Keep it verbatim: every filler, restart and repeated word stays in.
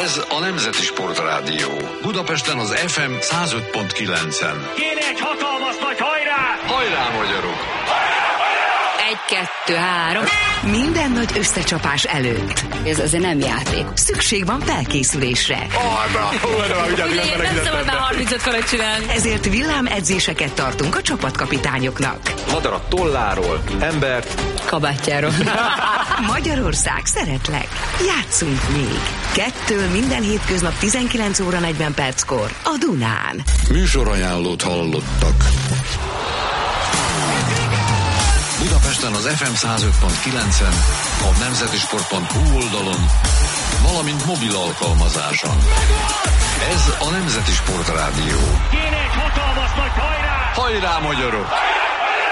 Ez a Nemzeti Sportrádió. Budapesten az ef em száz öt pont kilencen. Kéne egy hatalmas nagy hajrá! Hajrá, magyarok! Egy, kettő, három. Minden nagy összecsapás előtt. Ez azért nem játék. Szükség van felkészülésre. Ugye, nem szabad már harmincöt felett csinálni. Ezért villámedzéseket tartunk a csapatkapitányoknak. Madarat tolláról, embert Kabátjáról. Magyarország, szeretlek. Játszunk még. Kettől minden hétköznap tizenkilenc óra negyven perckor a Dunán. Műsorajánlót hallottak. Budapesten az ef em száz öt pont kilencen, a nemzetisport pont hu oldalon, valamint mobil alkalmazáson. Ez a Nemzeti Sportrádió. Kéne egy hatalmas nagy hajrá! Hajrá, magyarok!